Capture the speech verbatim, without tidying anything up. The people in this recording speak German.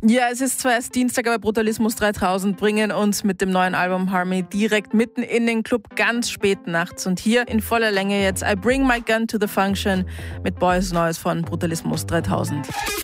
Ja, es ist zwar erst Dienstag, aber Brutalismus dreitausend bringen uns mit dem neuen Album Harmony direkt mitten in den Club ganz spät nachts. Und hier in voller Länge jetzt I Bring My Gun to the Function mit Boys Neues von Brutalismus dreitausend.